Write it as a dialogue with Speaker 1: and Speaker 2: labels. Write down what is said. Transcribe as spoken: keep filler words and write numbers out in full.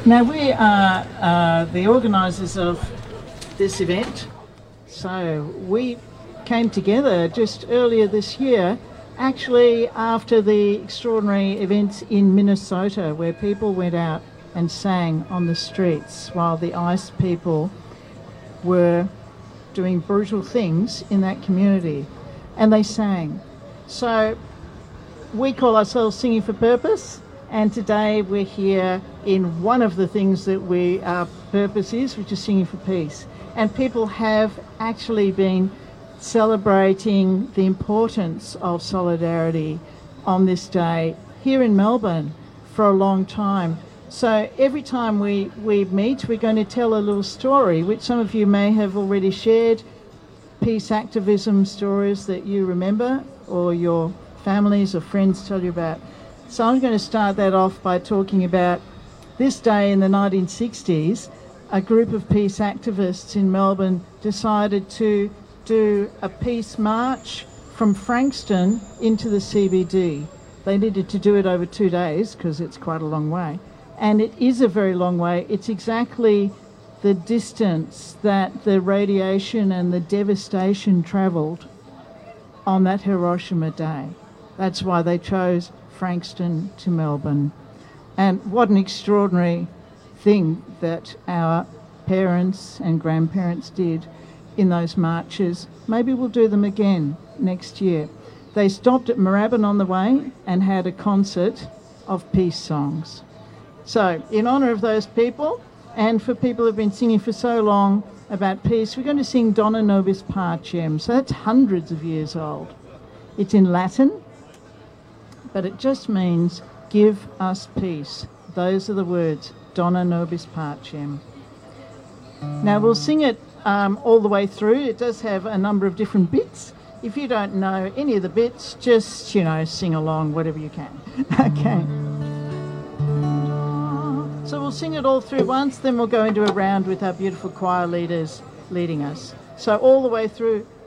Speaker 1: Now we are uh, the organisers of this event, so we came together just earlier this year, actually after the extraordinary events in Minnesota where people went out and sang on the streets while the ICE people were doing brutal things in that community, and they sang. So we call ourselves Singing for Purpose, and today we're here in one of the things that we our purpose is, which is singing for peace. And people have actually been celebrating the importance of solidarity on this day here in Melbourne for a long time. So every time we, we meet, we're going to tell a little story, which some of you may have already shared, peace activism stories that you remember or your families or friends tell you about. So I'm going to start that off by talking about this day in the nineteen sixties. A group of peace activists in Melbourne decided to do a peace march from Frankston into the C B D. They needed to do it over two days because it's quite a long way. And it is a very long way. It's exactly the distance that the radiation and the devastation travelled on that Hiroshima day. That's why they chose Frankston to Melbourne. And what an extraordinary thing that our parents and grandparents did in those marches. Maybe we'll do them again next year. They stopped at Moorabbin on the way and had a concert of peace songs. So in honour of those people, and for people who've been singing for so long about peace, we're going to sing Dona Nobis Pacem. So that's hundreds of years old. It's in Latin, but it just means give us peace. Those are the words, Dona Nobis Pacem. Now we'll sing it um, all the way through. It does have a number of different bits. If you don't know any of the bits, just, you know, sing along, whatever you can. Okay. So we'll sing it all through once, then we'll go into a round with our beautiful choir leaders leading us. So all the way through,